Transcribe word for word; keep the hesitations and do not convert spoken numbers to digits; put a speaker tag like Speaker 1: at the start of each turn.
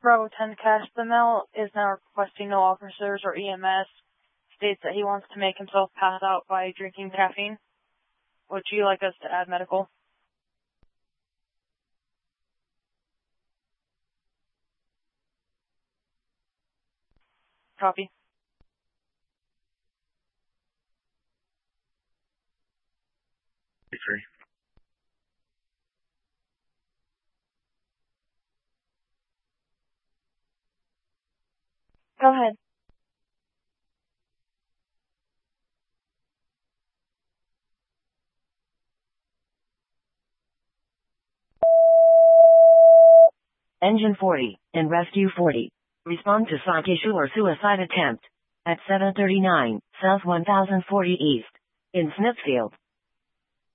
Speaker 1: Bravo ten Cash, the male is now requesting no officers or E M S. States that he wants to make himself pass out by drinking caffeine. Would you like us to add medical? Copy.
Speaker 2: Three.
Speaker 1: Go ahead.
Speaker 3: Engine forty, and Rescue forty. Respond to psych issue or suicide attempt. At seven thirty-nine, South one thousand forty East. In Smithfield.